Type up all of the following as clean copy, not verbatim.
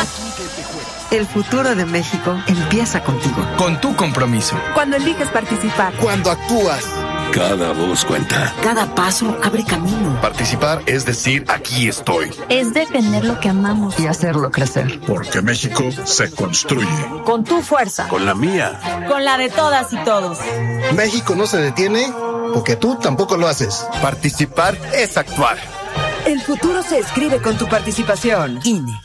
El futuro de México empieza contigo. Con tu compromiso. Cuando eliges participar. Cuando actúas. Cada voz cuenta. Cada paso abre camino. Participar es decir, aquí estoy. Es defender lo que amamos y hacerlo crecer. Porque México se construye. Con tu fuerza. Con la mía. Con la de todas y todos. México no se detiene porque tú tampoco lo haces. Participar es actuar. El futuro se escribe con tu participación. INE.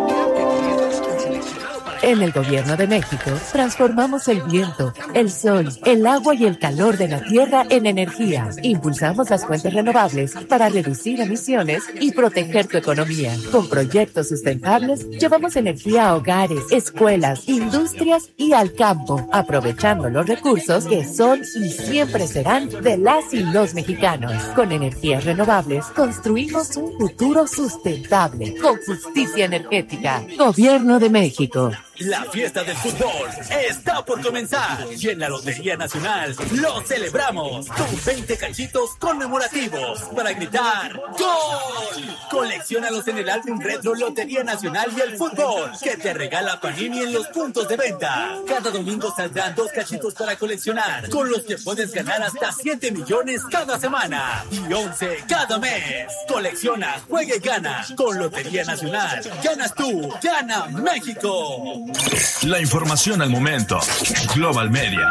En el Gobierno de México, transformamos el viento, el sol, el agua y el calor de la tierra en energía. Impulsamos las fuentes renovables para reducir emisiones y proteger tu economía. Con proyectos sustentables, llevamos energía a hogares, escuelas, industrias y al campo, aprovechando los recursos que son y siempre serán de las y los mexicanos. Con energías renovables, construimos un futuro sustentable, con justicia energética. Gobierno de México. La fiesta del fútbol está por comenzar y en la Lotería Nacional lo celebramos con 20 cachitos conmemorativos para gritar ¡Gol! Colecciónalos en el álbum retro Lotería Nacional y el fútbol que te regala Panini en los puntos de venta. Cada domingo saldrán 2 cachitos para coleccionar, con los que puedes ganar hasta 7 millones cada semana y 11 cada mes. Colecciona, juega y gana. Con Lotería Nacional ganas tú, gana México. La información al momento. Global Media.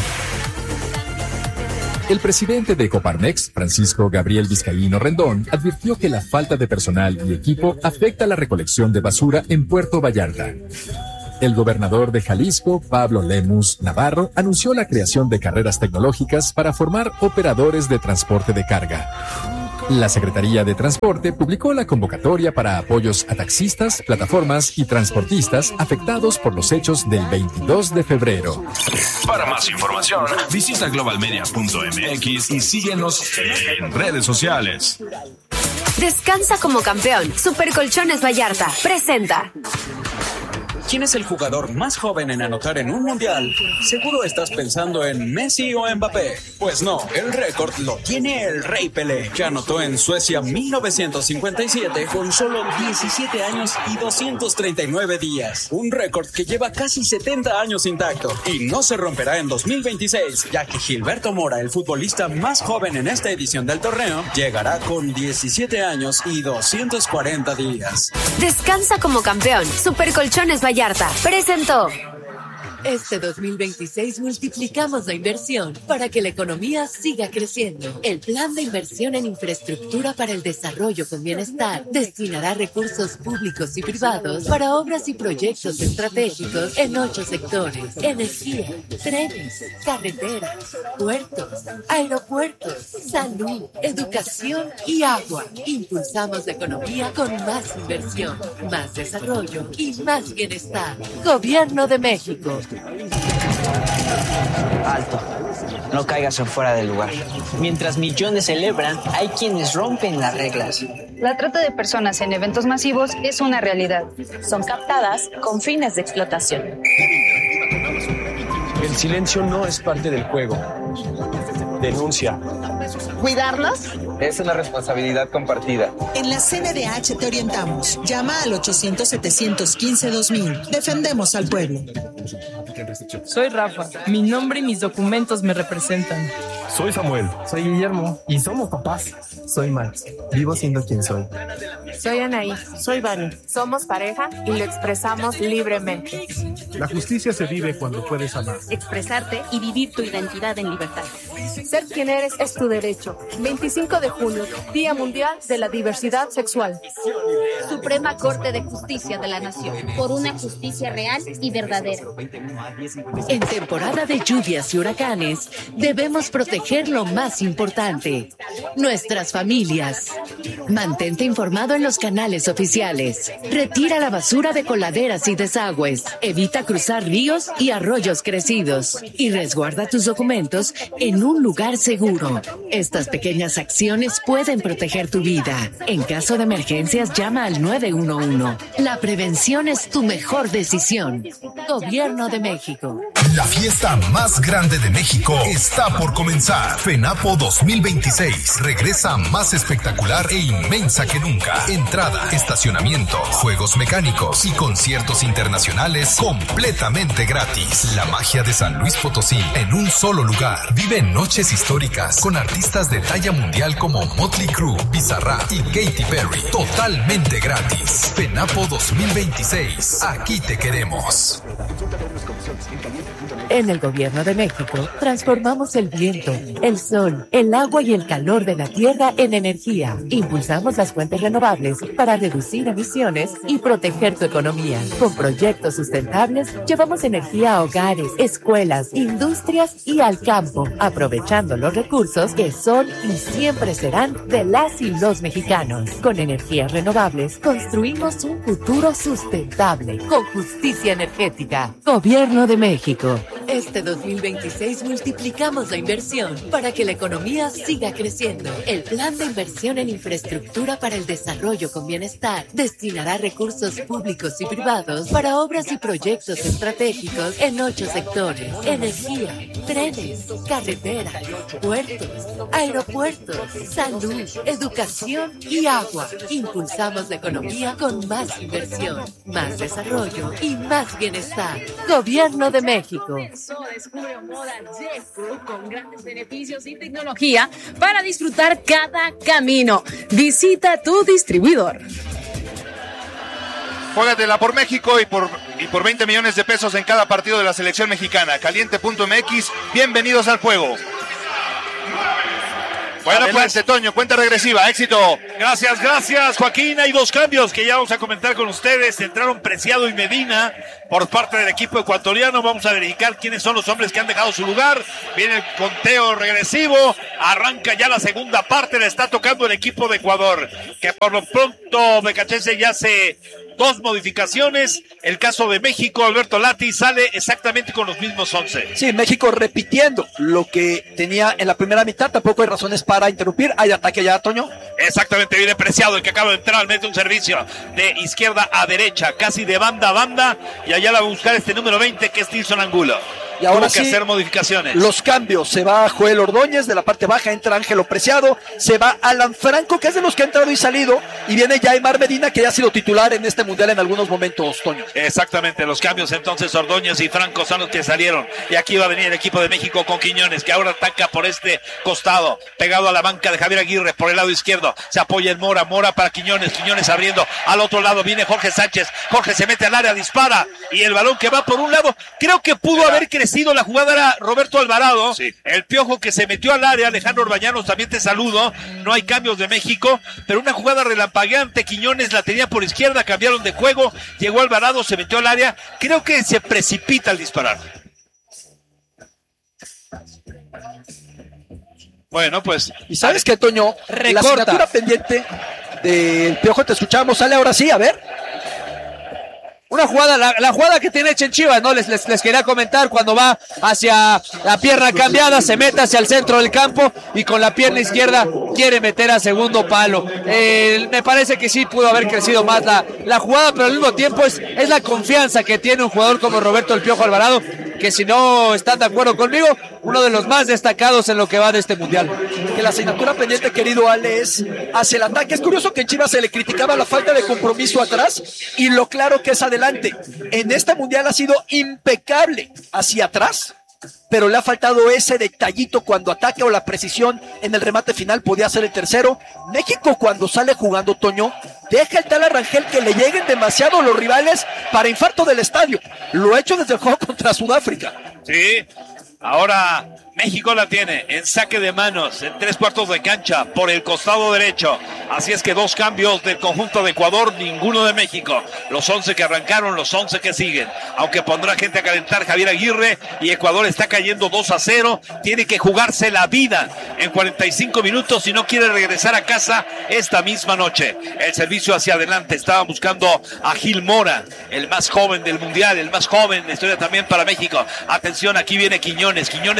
El presidente de Coparmex, Francisco Gabriel Vizcaíno Rendón, advirtió que la falta de personal y equipo afecta la recolección de basura en Puerto Vallarta. El gobernador de Jalisco, Pablo Lemus Navarro, anunció la creación de carreras tecnológicas para formar operadores de transporte de carga. La Secretaría de Transporte publicó la convocatoria para apoyos a taxistas, plataformas y transportistas afectados por los hechos del 22 de febrero. Para más información, visita globalmedia.mx y síguenos en redes sociales. Descansa como campeón. Supercolchones Vallarta presenta. ¿Quién es el jugador más joven en anotar en un mundial? Seguro estás pensando en Messi o Mbappé. Pues no, el récord lo tiene el Rey Pelé, que anotó en Suecia 1957 con solo 17 años y 239 días. Un récord que lleva casi 70 años intacto y no se romperá en 2026, ya que Gilberto Mora, el futbolista más joven en esta edición del torneo, llegará con 17 años y 240 días. Descansa como campeón. Supercolchones Vallarta presentó. Este 2026 multiplicamos la inversión para que la economía siga creciendo. El Plan de Inversión en Infraestructura para el Desarrollo con Bienestar destinará recursos públicos y privados para obras y proyectos estratégicos en 8 sectores: energía, trenes, carreteras, puertos, aeropuertos, salud, educación y agua. Impulsamos la economía con más inversión, más desarrollo y más bienestar. Gobierno de México. Alto, no caigas en fuera del lugar. Mientras millones celebran, hay quienes rompen las reglas. La trata de personas en eventos masivos es una realidad. Son captadas con fines de explotación. El silencio no es parte del juego. Denuncia. ¿Cuidarlos? Es una responsabilidad compartida. En la CNDH te orientamos. Llama al 800-715-2000. Defendemos al pueblo. Soy Rafa. Mi nombre y mis documentos me representan. Soy Samuel. Soy Guillermo. Y somos papás. Soy Max. Vivo siendo quien soy. Soy Anaí. Soy Vani. Somos pareja y lo expresamos libremente. La justicia se vive cuando puedes amar. Expresarte y vivir tu identidad en libertad. Ser quien eres es tu derecho. 25 de junio, Día Mundial de la Diversidad Sexual. Suprema Corte de Justicia de la Nación. Por una justicia real y verdadera. En temporada de lluvias y huracanes, debemos proteger lo más importante: nuestras familias. Mantente informado en los canales oficiales. Retira la basura de coladeras y desagües. Evita cruzar ríos y arroyos crecidos. Y resguarda tus documentos en un lugar seguro. Estas pequeñas acciones pueden proteger tu vida. En caso de emergencias, llama al 911. La prevención es tu mejor decisión. Gobierno de México. La fiesta más grande de México está por comenzar. FENAPO 2026 regresa más espectacular e inmensa que nunca. Entrada, estacionamiento, juegos mecánicos y conciertos internacionales completamente gratis. La magia de San Luis Potosí en un solo lugar. Vive noches históricas con artistas de talla mundial como Motley Crue, Bizarrap y Katy Perry. Totalmente gratis. FENAPO 2026. Aquí te queremos. En el Gobierno de México, transformamos el viento, el sol, el agua y el calor de la tierra en energía. Impulsamos las fuentes renovables para reducir emisiones y proteger tu economía. Con proyectos sustentables, llevamos energía a hogares, escuelas, industrias y al campo, aprovechando los recursos que son y siempre serán de las y los mexicanos. Con energías renovables, construimos un futuro sustentable, con justicia energética. Gobierno de México. Este 2026 multiplicamos la inversión para que la economía siga creciendo. El Plan de Inversión en Infraestructura para el Desarrollo con Bienestar destinará recursos públicos y privados para obras y proyectos estratégicos en 8 sectores: energía, trenes, carreteras, puertos, aeropuertos, salud, educación y agua. Impulsamos la economía con más inversión, más desarrollo y más bienestar. Gobierno de México. Descubre moda J.Crew con grandes beneficios y tecnología para disfrutar cada camino. Visita tu distribuidor. Juégatela por México y por 20 millones de pesos en cada partido de la selección mexicana. Caliente.mx, bienvenidos al juego. Bueno, adelante, pues, Toño, cuenta regresiva, éxito. Gracias, Joaquín. Hay 2 cambios que ya vamos a comentar con ustedes. Entraron Preciado y Medina por parte del equipo ecuatoriano. Vamos a verificar quiénes son los hombres que han dejado su lugar. Viene el conteo regresivo. Arranca ya la segunda parte. Le está tocando el equipo de Ecuador, que por lo pronto Becachese ya hace 2 modificaciones. El caso de México, Alberto Lati sale exactamente con los mismos 11. Sí, México repitiendo lo que tenía en la primera mitad. Tampoco hay razones para interrumpir. Hay ataque ya, Toño. Exactamente, viene Preciado, el que acaba de entrar, mete un servicio de izquierda a derecha, casi de banda a banda, y allá la va a buscar este número 20, que es Tilson Angulo. Y ahora tuvo que sí, hacer modificaciones. Los cambios, se va Joel Ordóñez, de la parte baja entra Ángelo Preciado, se va Alan Franco, que es de los que ha entrado y salido, y viene ya Aimar Medina, que ya ha sido titular en este mundial en algunos momentos, Toño. Exactamente, los cambios entonces, Ordóñez y Franco son los que salieron, y aquí va a venir el equipo de México con Quiñones, que ahora ataca por este costado, pegado a la banca de Javier Aguirre, por el lado izquierdo, se apoya en Mora para Quiñones abriendo al otro lado, viene Jorge Sánchez, Jorge se mete al área, dispara, y el balón que va por un lado, creo que pudo haber crecido la jugada, era Roberto Alvarado, sí. El Piojo que se metió al área. Alejandro Orbañanos, también te saludo. No hay cambios de México, pero una jugada relampagueante. Quiñones la tenía por izquierda, cambiaron de juego, llegó Alvarado, se metió al área. Creo que se precipita al disparar. Bueno, pues. ¿Y sabes qué, Toño? Recorta. La asignatura pendiente del Piojo, te escuchamos, sale ahora sí, a ver. Una jugada, la jugada que tiene hecha en Chivas, ¿no? Les quería comentar, cuando va hacia la pierna cambiada, se mete hacia el centro del campo y con la pierna izquierda quiere meter a segundo palo. Me parece que sí pudo haber crecido más la jugada, pero al mismo tiempo es la confianza que tiene un jugador como Roberto El Piojo Alvarado, que si no están de acuerdo conmigo, uno de los más destacados en lo que va de este mundial. Que la asignatura pendiente, querido Ale, es hacia el ataque. Es curioso que en Chivas se le criticaba la falta de compromiso atrás y lo claro que es adelante. En este mundial ha sido impecable hacia atrás, pero le ha faltado ese detallito cuando ataca, o la precisión en el remate final. Podía ser el tercero. México, cuando sale jugando, Toño, deja el tal Arrangel que le lleguen demasiado los rivales para infarto del estadio. Lo ha hecho desde el juego contra Sudáfrica. Sí, ahora México la tiene en saque de manos, en 3/4 de cancha, por el costado derecho. Así es que 2 cambios del conjunto de Ecuador, ninguno de México. Los 11 que arrancaron, los 11 que siguen. Aunque pondrá gente a calentar Javier Aguirre, y Ecuador está cayendo 2-0. Tiene que jugarse la vida en 45 minutos si no quiere regresar a casa esta misma noche. El servicio hacia adelante, estaba buscando a Gil Mora, el más joven del mundial, el más joven, historia también para México. Atención, aquí viene Quiñones que repite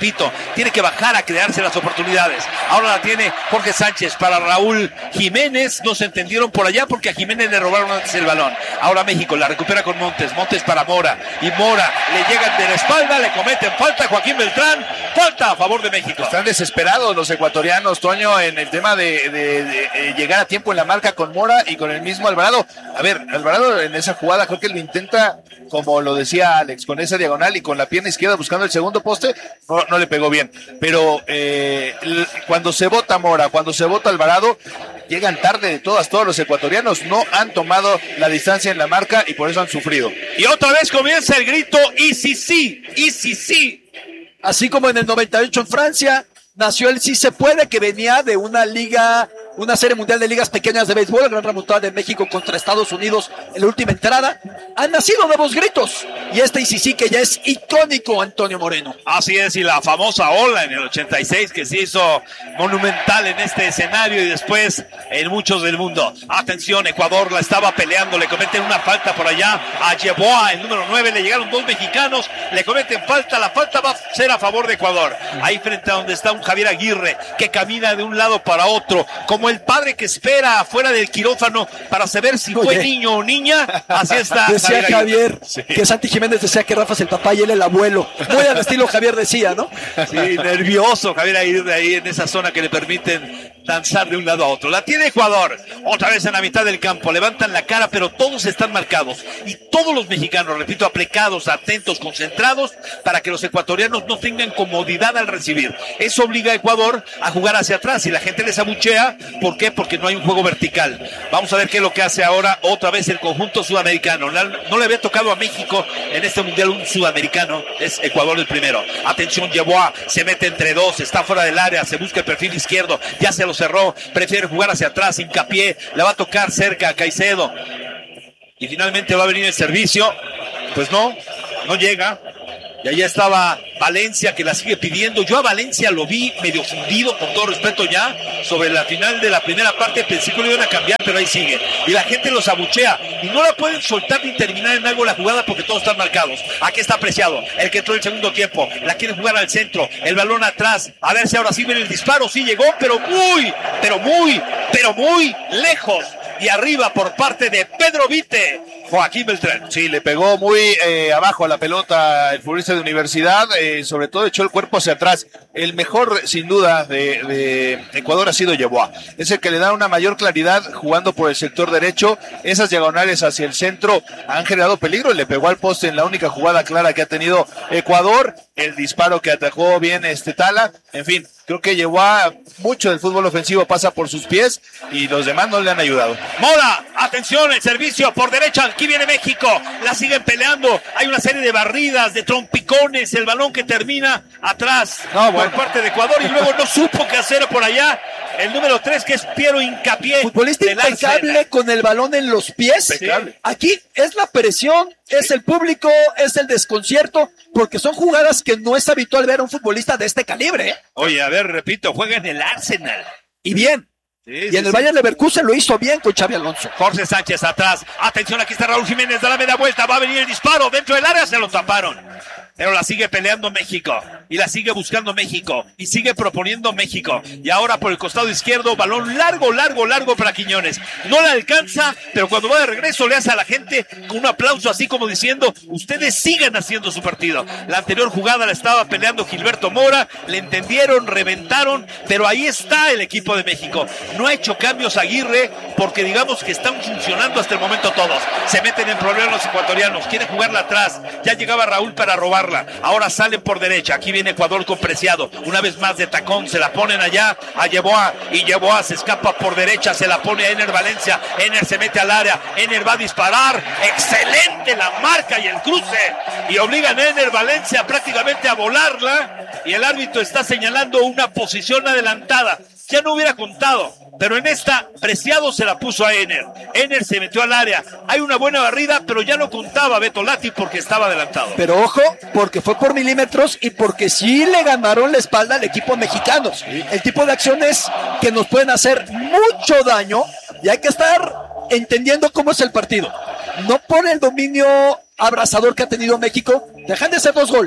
repito, tiene que bajar a crearse las oportunidades. Ahora la tiene Jorge Sánchez para Raúl Jiménez, no se entendieron por allá porque a Jiménez le robaron antes el balón. Ahora México la recupera con Montes para Mora, y Mora le llegan de la espalda, le cometen falta, Joaquín Beltrán, falta a favor de México. Están desesperados los ecuatorianos, Toño, en el tema de llegar a tiempo en la marca con Mora y con el mismo Alvarado. A ver, Alvarado en esa jugada creo que lo intenta, como lo decía Alex, con esa diagonal y con la pierna izquierda buscando el segundo poste, no le pegó bien, pero cuando se vota Mora, cuando se vota Alvarado, llegan tarde de todos los ecuatorianos, no han tomado la distancia en la marca y por eso han sufrido. Y otra vez comienza el grito, y sí, sí. Así como en el 98 en Francia, nació el Sí se puede, que venía de una serie mundial de ligas pequeñas de béisbol, la gran remontada de México contra Estados Unidos en la última entrada. Han nacido nuevos gritos, y sí que ya es icónico, Antonio Moreno. Así es, y la famosa ola en el 86 que se hizo monumental en este escenario y después en muchos del mundo. Atención, Ecuador la estaba peleando, le cometen una falta por allá a Yeboah, el número 9, le llegaron dos mexicanos, le cometen falta, la falta va a ser a favor de Ecuador. Ahí frente a donde está un Javier Aguirre que camina de un lado para otro, como el padre que espera afuera del quirófano para saber si fue niño o niña. Así está. Decía Javier que Santi Jiménez decía que Rafa es el papá y él el abuelo. Muy al estilo Javier decía, ¿no? Sí, nervioso Javier Aguirre ahí en esa zona que le permiten danzar de un lado a otro. La tiene Ecuador, otra vez en la mitad del campo, levantan la cara, pero todos están marcados, y todos los mexicanos, repito, aplicados, atentos, concentrados, para que los ecuatorianos no tengan comodidad al recibir. Eso obliga a Ecuador a jugar hacia atrás, y la gente les abuchea. ¿Por qué? Porque no hay un juego vertical. Vamos a ver qué es lo que hace ahora otra vez el conjunto sudamericano. No le había tocado a México en este mundial un sudamericano, es Ecuador el primero. Atención, Yeboah, se mete entre dos, está fuera del área, se busca el perfil izquierdo, ya se lo cerró, prefiere jugar hacia atrás, hincapié, le va a tocar cerca a Caicedo, y finalmente va a venir el servicio, pues no llega. Y allá estaba Valencia, que la sigue pidiendo. Yo a Valencia lo vi medio fundido, con todo respeto ya, sobre la final de la primera parte. Pensé que lo iban a cambiar, pero ahí sigue. Y la gente los abuchea. Y no la pueden soltar ni terminar en algo la jugada porque todos están marcados. Aquí está Preciado, el que entró en el segundo tiempo. La quiere jugar al centro, el balón atrás. A ver si ahora sí viene el disparo. Sí llegó, pero muy lejos. Y arriba por parte de Pedro Vite, Joaquín Beltrán. Sí, le pegó muy abajo a la pelota el futbolista de Universidad, sobre todo echó el cuerpo hacia atrás. El mejor, sin duda, de Ecuador ha sido Yeboah. Es el que le da una mayor claridad jugando por el sector derecho. Esas diagonales hacia el centro han generado peligro. Le pegó al poste en la única jugada clara que ha tenido Ecuador. El disparo que atajó bien Tala. En fin, creo que Yeboah, mucho del fútbol ofensivo pasa por sus pies y los demás no le han ayudado. Mora, atención, el servicio por derecha, aquí viene México, la siguen peleando, hay una serie de barridas, de trompicones, el balón que termina atrás por parte de Ecuador, y luego no supo qué hacer por allá, el número 3 que es Piero Hincapié. Futbolista impecable con el balón en los pies. Impecable. Aquí es la presión, es el público, es el desconcierto, porque son jugadas que no es habitual ver a un futbolista de este calibre. Oye, a ver, repito, juega en el Arsenal. Y bien. Y en el Bayern Leverkusen lo hizo bien con Xabi Alonso. Jorge Sánchez atrás. Atención, aquí está Raúl Jiménez, da la media vuelta. Va a venir el disparo dentro del área, se lo taparon. Pero la sigue peleando México. Y la sigue buscando México. Y sigue proponiendo México. Y ahora por el costado izquierdo, balón largo para Quiñones. No la alcanza, pero cuando va de regreso le hace a la gente con un aplauso así como diciendo, ustedes sigan haciendo su partido. La anterior jugada la estaba peleando Gilberto Mora. Le entendieron, reventaron. Pero ahí está el equipo de México. No ha hecho cambios Aguirre porque digamos que están funcionando hasta el momento todos. Se meten en problemas los ecuatorianos. Quieren jugarla atrás. Ya llegaba Raúl para robar. Ahora salen por derecha. Aquí viene Ecuador con Preciado. Una vez más de tacón. Se la ponen allá a Yeboah. Y Yeboah se escapa por derecha. Se la pone a Ener Valencia. Ener se mete al área. Ener va a disparar. Excelente la marca y el cruce. Y obligan a Ener Valencia prácticamente a volarla. Y el árbitro está señalando una posición adelantada. Ya no hubiera contado, pero en esta Preciado se la puso a Ener. Ener se metió al área. Hay una buena barrida, pero ya no contaba Beto Lati porque estaba adelantado. Pero ojo, porque fue por milímetros y porque sí le ganaron la espalda al equipo mexicano. El tipo de acciones que nos pueden hacer mucho daño y hay que estar entendiendo cómo es el partido. No por el dominio abrasador que ha tenido México, dejan de ser 2 goles.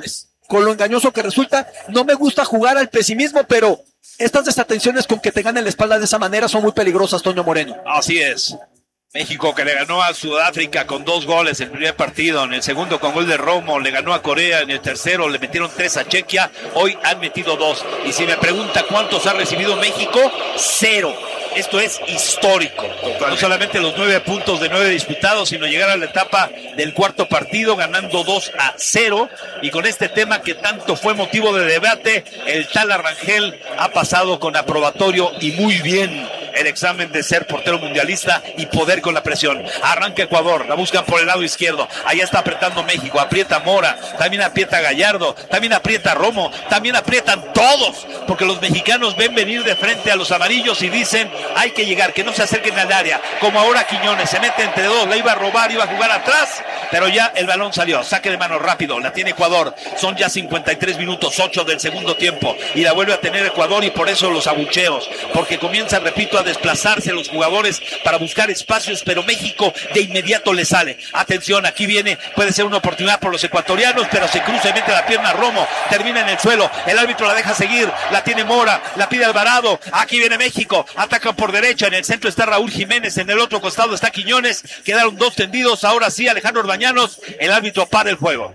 con lo engañoso que resulta. No me gusta jugar al pesimismo, pero estas desatenciones con que te ganen la espalda de esa manera son muy peligrosas, Toño Moreno. Así es. México que le ganó a Sudáfrica con 2 goles en el primer partido, en el segundo con gol de Romo, le ganó a Corea, en el tercero le metieron 3 a Chequia, hoy han metido 2. Y si me pregunta cuántos ha recibido México, 0. Esto es histórico. No solamente los 9 puntos de 9 disputados, sino llegar a la etapa del cuarto partido ganando 2 a 0. Y con este tema que tanto fue motivo de debate, el tal Arrangel ha pasado con aprobatorio y muy bien el examen de ser portero mundialista y poder con la presión. Arranca Ecuador, la buscan por el lado izquierdo. Allá está apretando México, aprieta Mora, también aprieta Gallardo, también aprieta Romo, también aprietan todos, porque los mexicanos ven venir de frente a los amarillos y dicen, hay que llegar, que no se acerquen al área, como ahora Quiñones, se mete entre dos, la iba a robar, iba a jugar atrás, pero ya el balón salió, saque de mano rápido, la tiene Ecuador, son ya 53 minutos, 8 del segundo tiempo, y la vuelve a tener Ecuador, y por eso los abucheos, porque comienza, repito, a desplazarse los jugadores para buscar espacios, pero México de inmediato le sale. Atención, aquí viene, puede ser una oportunidad por los ecuatorianos, pero se cruza y mete la pierna Romo, termina en el suelo, el árbitro la deja seguir, la tiene Mora, la pide Alvarado, aquí viene México, atacan por derecha, en el centro está Raúl Jiménez, en el otro costado está Quiñones, quedaron 2 tendidos, ahora sí Alejandro Orbañanos, el árbitro para el juego.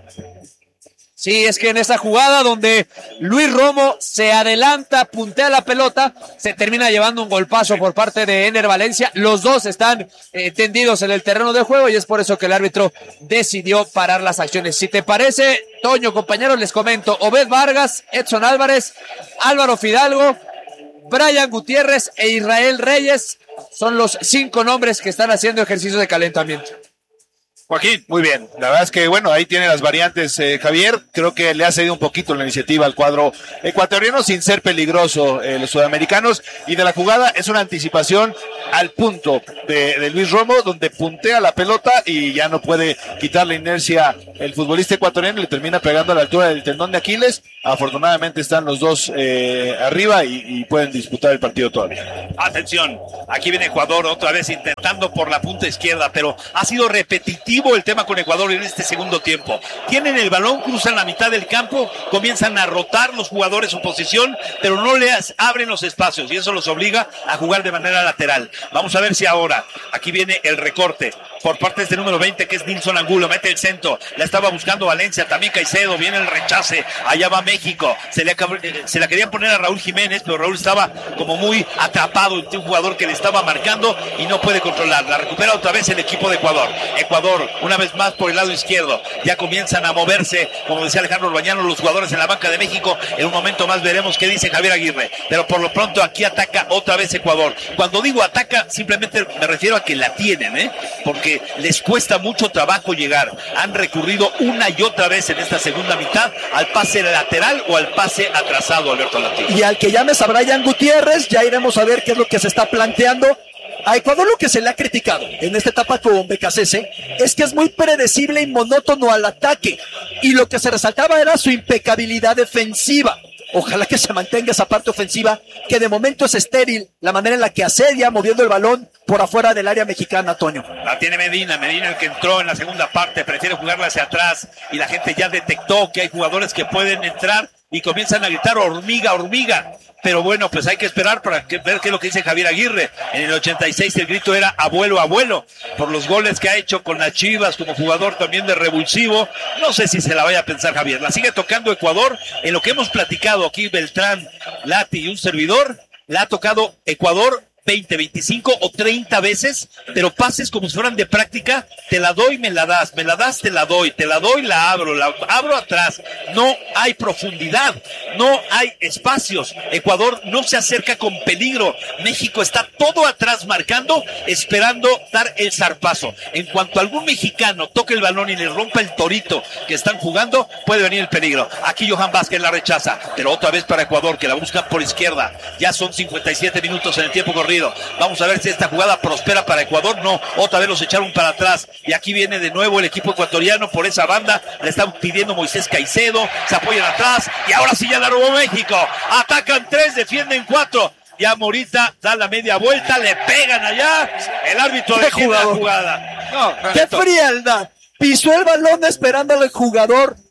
Sí, es que en esa jugada donde Luis Romo se adelanta, puntea la pelota, se termina llevando un golpazo por parte de Ener Valencia. Los dos están tendidos en el terreno de juego y es por eso que el árbitro decidió parar las acciones. Si te parece, Toño, compañeros, les comento. Obed Vargas, Edson Álvarez, Álvaro Fidalgo, Brian Gutiérrez e Israel Reyes son los 5 nombres que están haciendo ejercicio de calentamiento. Joaquín, muy bien. La verdad es que, bueno, ahí tiene las variantes, Javier. Creo que le ha cedido un poquito la iniciativa al cuadro ecuatoriano sin ser peligroso los sudamericanos. Y de la jugada es una anticipación al punto de Luis Romo, donde puntea la pelota y ya no puede quitar la inercia el futbolista ecuatoriano. Le termina pegando a la altura del tendón de Aquiles. Afortunadamente están los dos arriba y pueden disputar el partido todavía. Atención, aquí viene Ecuador otra vez intentando por la punta izquierda, pero ha sido repetitivo el tema con Ecuador en este segundo tiempo. Tienen el balón, cruzan la mitad del campo, comienzan a rotar los jugadores su posición, pero no les abren los espacios y eso los obliga a jugar de manera lateral. Vamos a ver si ahora, aquí viene el recorte por parte de este número 20 que es Nilson Angulo, mete el centro, la estaba buscando Valencia, también Caicedo, viene el rechace, allá va México, se la querían poner a Raúl Jiménez, pero Raúl estaba como muy atrapado entre un jugador que le estaba marcando y no puede controlar, la recupera otra vez el equipo de Ecuador. Ecuador, una vez más por el lado izquierdo, ya comienzan a moverse, como decía Alejandro Orbañanos, los jugadores en la banca de México. En un momento más veremos qué dice Javier Aguirre, pero por lo pronto aquí ataca otra vez Ecuador. Cuando digo ataca, simplemente me refiero a que la tienen, porque les cuesta mucho trabajo llegar. Han recurrido una y otra vez en esta segunda mitad al pase lateral o al pase atrasado, Alberto Latín. Y al que llames a Brian Gutiérrez, ya iremos a ver qué es lo que se está planteando. A Ecuador lo que se le ha criticado en esta etapa con Becasese es que es muy predecible y monótono al ataque, y lo que se resaltaba era su impecabilidad defensiva. Ojalá que se mantenga esa parte ofensiva, que de momento es estéril, la manera en la que asedia moviendo el balón por afuera del área mexicana, Toño. La tiene Medina el que entró en la segunda parte, prefiere jugarla hacia atrás y la gente ya detectó que hay jugadores que pueden entrar y comienzan a gritar hormiga, hormiga. Pero bueno, pues hay que esperar para ver qué es lo que dice Javier Aguirre. En el 86 el grito era abuelo, abuelo, por los goles que ha hecho con las Chivas como jugador también de revulsivo. No sé si se la vaya a pensar Javier. La sigue tocando Ecuador. En lo que hemos platicado aquí, Beltrán, Lati y un servidor, la ha tocado Ecuador 20, 25 o 30 veces, pero pases como si fueran de práctica, te la doy, me la das, te la doy, la abro atrás. No hay profundidad, no hay espacios. Ecuador no se acerca con peligro. México está todo atrás marcando, esperando dar el zarpazo. En cuanto algún mexicano toque el balón y le rompa el torito que están jugando, puede venir el peligro. Aquí Johan Vázquez la rechaza, pero otra vez para Ecuador, que la busca por izquierda. Ya son 57 minutos en el tiempo corrido. Vamos a ver si esta jugada prospera para Ecuador. No, otra vez los echaron para atrás y aquí viene de nuevo el equipo ecuatoriano por esa banda. Le están pidiendo Moisés Caicedo, se apoyan atrás y ahora sí ya la robó México. Atacan 3, defienden 4. Ya Morita da la media vuelta, le pegan allá. El árbitro detiene la jugada. ¡Qué frialdad! Pisó el balón esperando al jugador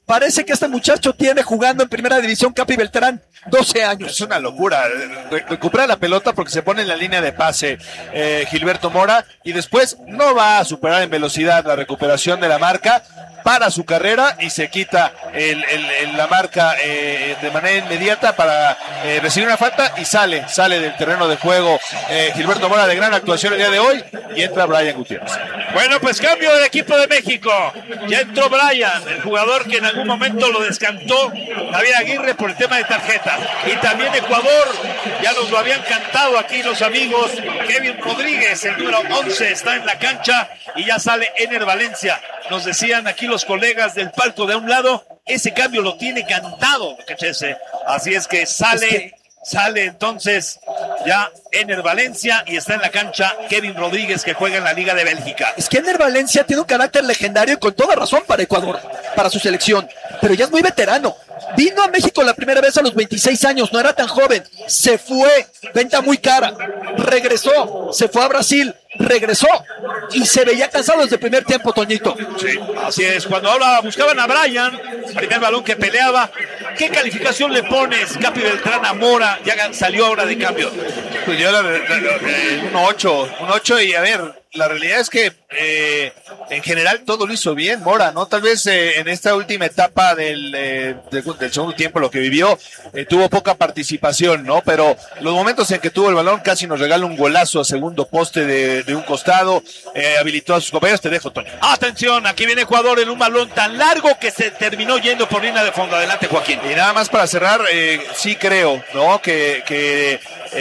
Parece que este muchacho tiene jugando en primera división Capi Beltrán 12 años. Es una locura. Recupera la pelota porque se pone en la línea de pase Gilberto Mora y después no va a superar en velocidad la recuperación de la marca. Para su carrera y se quita la marca de manera inmediata para recibir una falta y sale del terreno de juego Gilberto Mora, de gran actuación el día de hoy, y entra Brian Gutiérrez. Bueno, pues cambio del equipo de México. Ya entró Brian, el jugador que en algún momento lo descantó Javier Aguirre por el tema de tarjeta. Y también Ecuador, ya nos lo habían cantado aquí los amigos. Kevin Rodríguez, el número 11, está en la cancha y ya sale Ener Valencia. Nos decían aquí los colegas del palco de un lado, ese cambio lo tiene cantado, Chese. Así es que sale entonces ya Ener Valencia y está en la cancha Kevin Rodríguez, que juega en la Liga de Bélgica. Es que Ener Valencia tiene un carácter legendario y con toda razón para Ecuador, para su selección, pero ya es muy veterano. Vino a México la primera vez a los 26 años, no era tan joven, se fue, venta muy cara, regresó, se fue a Brasil, regresó y se veía cansado desde el primer tiempo, Toñito. Sí, así es. Cuando buscaban a Brian, primer balón que peleaba, ¿qué calificación le pones, Capi Beltrán, a Mora? Ya salió ahora de cambio. Pues yo un 8 y a ver, la realidad es que en general todo lo hizo bien Mora, ¿no? Tal vez en esta última etapa del segundo tiempo, lo que vivió, tuvo poca participación, ¿no? Pero los momentos en que tuvo el balón casi nos regala un golazo a segundo poste de un costado, habilitó a sus compañeros. Te dejo, Toño. Atención, aquí viene Ecuador en un balón tan largo que se terminó yendo por línea de fondo. Adelante, Joaquín. Y nada más para cerrar, sí creo, ¿no? Que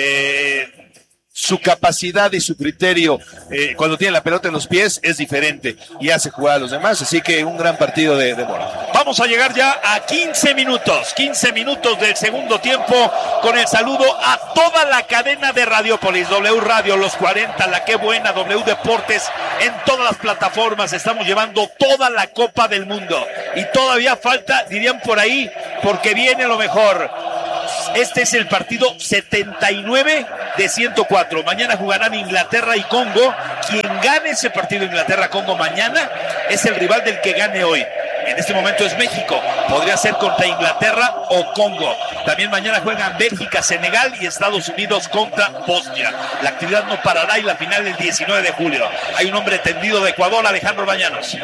su capacidad y su criterio cuando tiene la pelota en los pies es diferente y hace jugar a los demás, así que un gran partido de Mora. Vamos a llegar ya a 15 minutos del segundo tiempo con el saludo a toda la cadena de Radiopolis, W Radio, Los 40, La Qué Buena, W Deportes, en todas las plataformas. Estamos llevando toda la Copa del Mundo y todavía falta, dirían por ahí, porque viene lo mejor. Este es el partido 79 de 104. Mañana jugarán Inglaterra y Congo. Quien gane ese partido Inglaterra-Congo mañana es el rival del que gane hoy. En este momento es México. Podría ser contra Inglaterra o Congo. También mañana juegan Bélgica, Senegal y Estados Unidos contra Bosnia. La actividad no parará y la final el 19 de julio. Hay un hombre tendido de Ecuador, Alejandro Bañanos.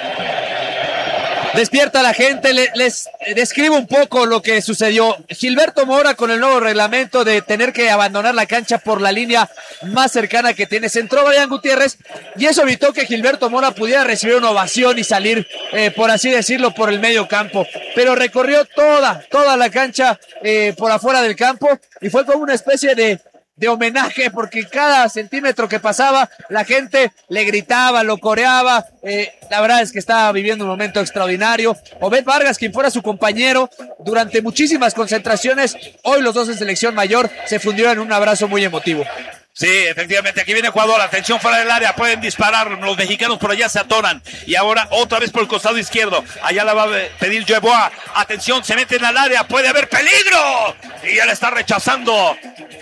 Despierta la gente, les describo un poco lo que sucedió. Gilberto Mora, con el nuevo reglamento de tener que abandonar la cancha por la línea más cercana que tiene, entró Brian Gutiérrez y eso evitó que Gilberto Mora pudiera recibir una ovación y salir, por así decirlo, por el medio campo. Pero recorrió toda la cancha por afuera del campo y fue como una especie de homenaje, porque cada centímetro que pasaba la gente le gritaba, lo coreaba. La verdad es que estaba viviendo un momento extraordinario. Obed Vargas, quien fuera su compañero durante muchísimas concentraciones, hoy los dos en selección mayor se fundieron en un abrazo muy emotivo. Sí, efectivamente, aquí viene Ecuador, atención fuera del área, pueden disparar, los mexicanos por allá se atoran, y ahora otra vez por el costado izquierdo, allá la va a pedir Yeboah, atención, se meten al área, puede haber peligro, y ya le está rechazando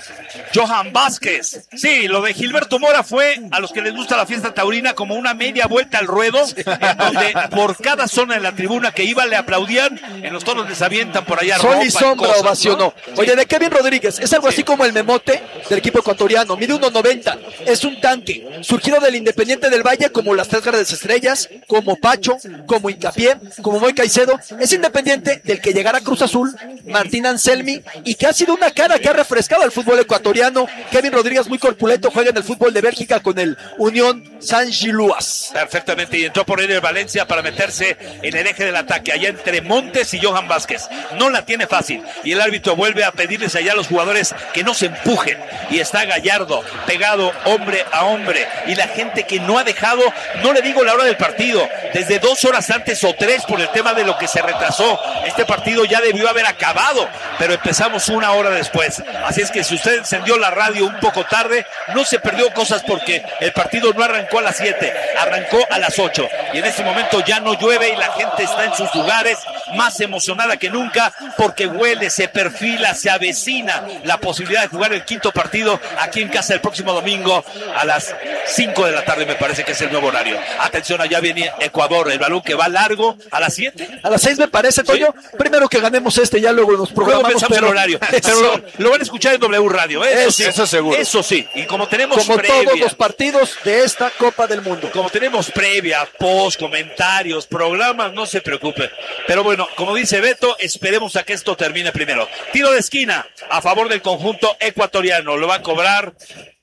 Johan Vázquez. Sí, lo de Gilberto Mora fue, a los que les gusta la fiesta taurina, como una media vuelta al ruedo, en donde por cada zona de la tribuna que iba le aplaudían, en los toros les avientan por allá Sol ropa y sombra cosas, ovacionó, ¿no? Oye, de Kevin Rodríguez, es algo así como el memote del equipo ecuatoriano. Mide 1.90, es un tanque, surgido del Independiente del Valle, como las Tres Grandes Estrellas, como Pacho, como Hincapié, como Moy Caicedo. Es independiente del que llegara a Cruz Azul, Martín Anselmi, y que ha sido una cara que ha refrescado al fútbol ecuatoriano. Kevin Rodríguez, muy corpulento, juega en el fútbol de Bélgica con el Unión Saint-Gilloise. Perfectamente, y entró por Ener Valencia para meterse en el eje del ataque, allá entre Montes y Johan Vázquez. No la tiene fácil, y el árbitro vuelve a pedirles allá a los jugadores que no se empujen, y está Gallardo pegado hombre a hombre, y la gente que no ha dejado, no le digo la hora del partido, desde 2 horas antes o 3 por el tema de lo que se retrasó. Este partido ya debió haber acabado, pero empezamos 1 hora después, así es que si usted encendió la radio un poco tarde, no se perdió cosas, porque el partido no arrancó a las 7, arrancó a las 8, y en este momento ya no llueve y la gente está en sus lugares más emocionada que nunca, porque huele, se perfila, se avecina la posibilidad de jugar el quinto partido aquí en casa el próximo domingo a las 5 de la tarde, me parece que es el nuevo horario. Atención, allá viene Ecuador, el balón que va largo a las 7. A las 6 me parece, Toño. ¿Sí? Primero que ganemos ya luego nos programamos. Luego el horario. Pero lo van a escuchar en W Radio, eso seguro. Eso sí, y como tenemos previa, todos los partidos de esta Copa del Mundo. Como tenemos previa, post, comentarios, programas, no se preocupe. Pero bueno, como dice Beto, esperemos a que esto termine primero. Tiro de esquina a favor del conjunto ecuatoriano. Lo va a cobrar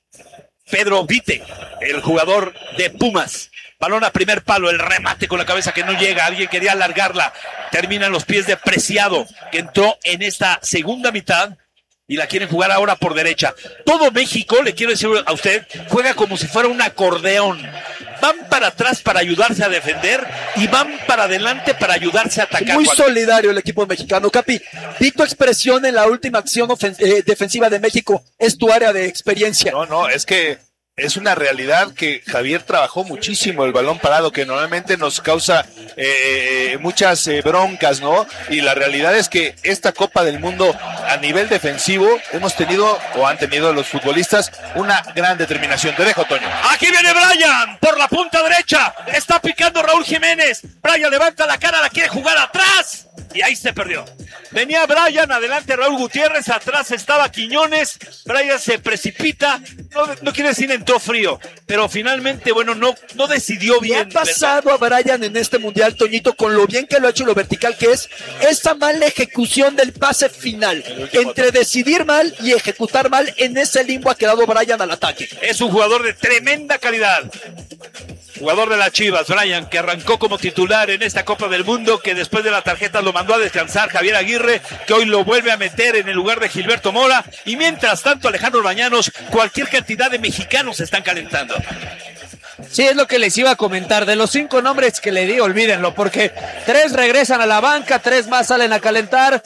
Pedro Vite, el jugador de Pumas. Balón a primer palo, el remate con la cabeza que no llega, alguien quería alargarla, termina en los pies de Preciado, que entró en esta segunda mitad y la quieren jugar ahora por derecha. Todo México, le quiero decir a usted, juega como si fuera un acordeón. Van para atrás para ayudarse a defender y van para adelante para ayudarse a atacar. Muy solidario el equipo mexicano. Capi, di tu expresión en la última acción defensiva de México. Es tu área de experiencia. No, es que es una realidad que Javier trabajó muchísimo el balón parado, que normalmente nos causa muchas broncas, ¿no? Y la realidad es que esta Copa del Mundo a nivel defensivo hemos tenido, o han tenido los futbolistas, una gran determinación. Te dejo, Toño. Aquí viene Brian por la punta derecha. Está picando Raúl Jiménez. Brian levanta la cara, la quiere jugar atrás. Y ahí se perdió. Venía Brian, adelante Raúl Gutiérrez, atrás estaba Quiñones. Brian se precipita, no quiere decir entró frío, pero finalmente, bueno, no decidió bien. ¿Qué ha pasado a Brian en este mundial, Toñito, con lo bien que lo ha hecho y lo vertical que es? Esa mala ejecución del pase final. Entre decidir mal y ejecutar mal, en ese limbo ha quedado Brian al ataque. Es un jugador de tremenda calidad. Jugador de las Chivas, Brian, que arrancó como titular en esta Copa del Mundo, que después de la tarjeta lo mandó a descansar Javier Aguirre, que hoy lo vuelve a meter en el lugar de Gilberto Mora, y mientras tanto Alejandro Bañanos, cualquier cantidad de mexicanos se están calentando. Sí, es lo que les iba a comentar. De los 5 nombres que le di, olvídenlo, porque 3 regresan a la banca, 3 más salen a calentar.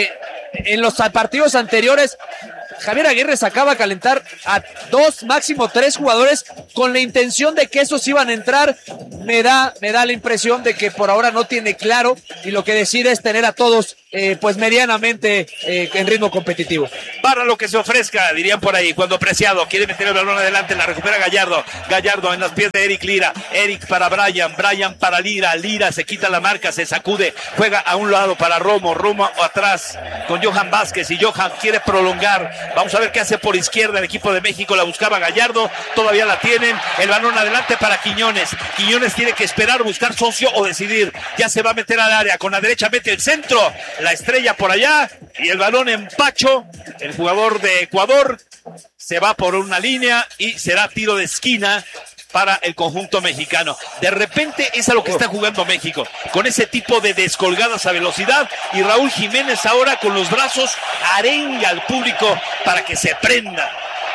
En los partidos anteriores, Javier Aguirre sacaba a calentar a 2, máximo 3 jugadores con la intención de que esos iban a entrar. Me da la impresión de que por ahora no tiene claro y lo que decide es tener a todos pues medianamente en ritmo competitivo. Para lo que se ofrezca, dirían por ahí. Cuando Preciado quiere meter el balón adelante, la recupera Gallardo en los pies de Eric Lira. Eric para Brian para Lira se quita la marca, se sacude, juega a un lado para Romo atrás con Johan Vázquez, y Johan quiere prolongar. Vamos a ver qué hace por izquierda el equipo de México. La buscaba Gallardo, todavía la tienen. El balón adelante para Quiñones tiene que esperar, buscar socio o decidir. Ya se va a meter al área, con la derecha mete el centro, la estrella por allá y el balón en Pacho. El jugador de Ecuador se va por una línea y será tiro de esquina para el conjunto mexicano. De repente es a lo que está jugando México, con ese tipo de descolgadas a velocidad, y Raúl Jiménez ahora con los brazos arenga al público para que se prenda.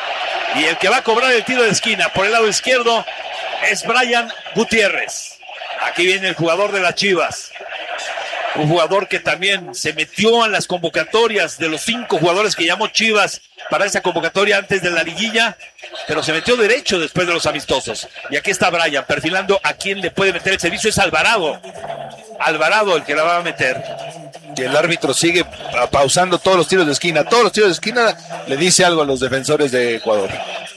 Y el que va a cobrar el tiro de esquina por el lado izquierdo es Brian Gutiérrez. Aquí viene el jugador de las Chivas. Un jugador que también se metió en las convocatorias de los 5 jugadores que llamó Chivas para esa convocatoria antes de la liguilla, pero se metió derecho después de los amistosos. Y aquí está Brian perfilando a quien le puede meter el servicio. Es Alvarado el que la va a meter. Y el árbitro sigue pausando todos los tiros de esquina. Todos los tiros de esquina le dice algo a los defensores de Ecuador.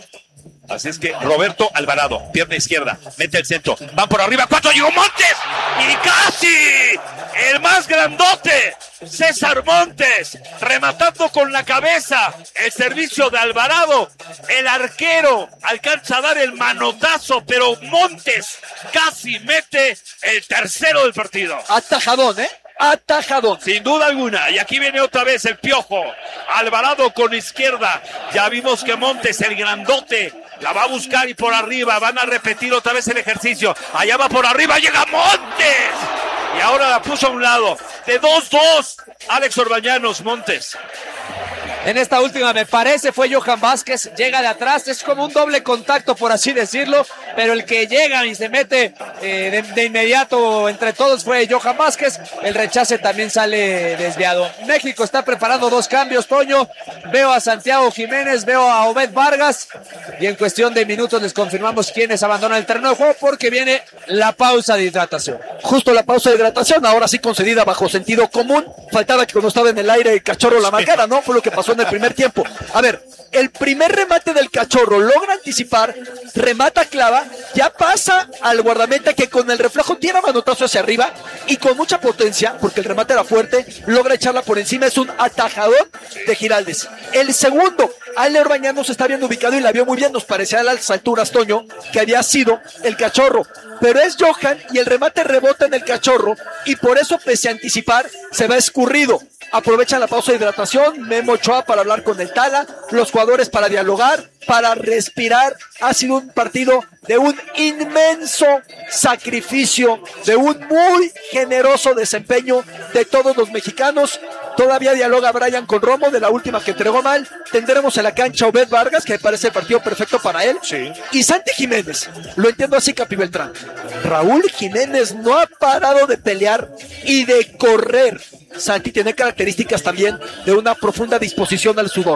Así es que Roberto Alvarado, pierna izquierda, mete el centro, van por arriba, 4, llegó Montes, y casi el más grandote, César Montes, rematando con la cabeza, el servicio de Alvarado, el arquero alcanza a dar el manotazo, pero Montes casi mete el tercero del partido. Atajadón, atajadón. Sin duda alguna. Y aquí viene otra vez el Piojo. Alvarado con izquierda. Ya vimos que Montes, el grandote, la va a buscar y por arriba. Van a repetir otra vez el ejercicio. Allá va por arriba. Llega Montes. Y ahora la puso a un lado. De 2-2. Alex Orbañanos, Montes. En esta última me parece fue Johan Vázquez, llega de atrás, es como un doble contacto por así decirlo, pero el que llega y se mete de inmediato entre todos fue Johan Vázquez. El rechace también sale desviado. México está preparando 2 cambios, Toño. Veo a Santiago Jiménez, veo a Obed Vargas, y en cuestión de minutos les confirmamos quiénes abandonan el terreno de juego, porque viene la pausa de hidratación. Justo la pausa de hidratación, ahora sí concedida bajo sentido común. Faltaba que cuando estaba en el aire el Cachorro la marcara, ¿no? Fue lo que pasó en el primer tiempo. A ver, el primer remate del Cachorro logra anticipar, remata, clava, ya pasa al guardameta, que con el reflejo tira manotazo hacia arriba y con mucha potencia, porque el remate era fuerte, logra echarla por encima. Es un atajador de Giraldes. El segundo, Ale Orbañanos está bien ubicado y la vio muy bien. Nos parecía a las alturas, Toño, que había sido el Cachorro, pero es Johan y el remate rebota en el Cachorro, y por eso, pese a anticipar, se va escurrido. Aprovechan la pausa de hidratación, Memo Ochoa para hablar con el Tala, los jugadores para dialogar, para respirar. Ha sido un partido de un inmenso sacrificio, de un muy generoso desempeño de todos los mexicanos. Todavía dialoga Brian con Romo de la última que entregó mal. Tendremos en la cancha a Obed Vargas, que me parece el partido perfecto para él. Sí. Y Santi Jiménez, lo entiendo así, Capi Beltrán. Raúl Jiménez no ha parado de pelear y de correr. Santi tiene características también de una profunda disposición al sudor.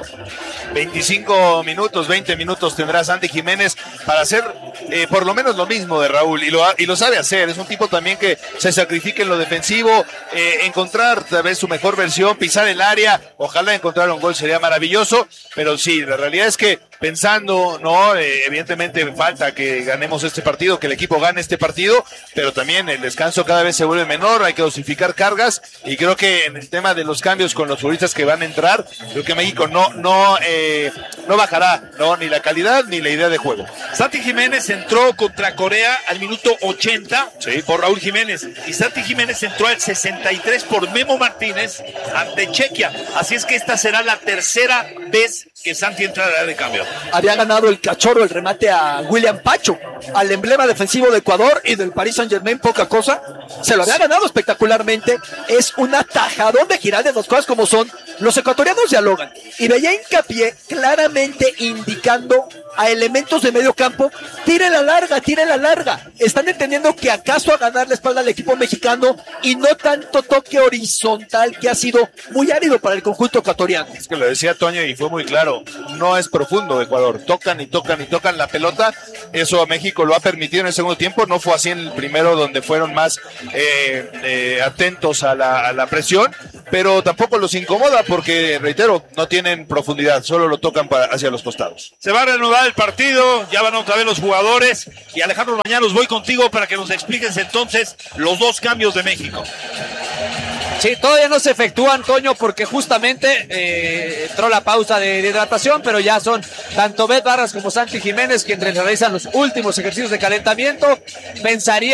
25 minutos, 20 minutos tendrá Santi Jiménez para hacer por lo menos lo mismo de Raúl, y lo sabe hacer. Es un tipo también que se sacrifica en lo defensivo, encontrar tal vez su mejor versión, pisar el área, ojalá encontrar un gol sería maravilloso, pero sí, la realidad es que pensando, no, evidentemente falta que ganemos este partido, que el equipo gane este partido, pero también el descanso cada vez se vuelve menor, hay que dosificar cargas, y creo que en el tema de los cambios con los futbolistas que van a entrar, creo que México no bajará, no, ni la calidad ni la idea de juego. Santi Jiménez entró contra Corea al minuto 80 por Raúl Jiménez, y Santi Jiménez entró al 63 por Memo Martínez ante Chequia, así es que esta será la tercera vez que Santi entrará de cambio. Había ganado el Cachorro el remate a William Pacho, al emblema defensivo de Ecuador y del Paris Saint-Germain, poca cosa. Se lo había ganado espectacularmente. Es un atajador de Giraldes, las cosas como son. Los ecuatorianos dialogan y veía hincapié claramente indicando a elementos de medio campo: tire la larga. Están entendiendo que acaso a ganar la espalda al equipo mexicano y no tanto toque horizontal, que ha sido muy árido para el conjunto ecuatoriano. Es que lo decía Toño y fue muy claro, no es profundo Ecuador, tocan la pelota. Eso a México lo ha permitido en el segundo tiempo, no fue así en el primero, donde fueron más atentos a la presión, pero tampoco los incomoda porque, reitero, no tienen profundidad, solo lo tocan hacia los costados. Se va a reanudar el partido, ya van otra vez los jugadores, y Alejandro Orbañanos, voy contigo para que nos expliques entonces los 2 cambios de México. Sí, todavía no se efectúan, Toño, porque justamente entró la pausa de hidratación, pero ya son tanto Obed Vargas como Santi Jiménez quienes realizan los últimos ejercicios de calentamiento. Pensaría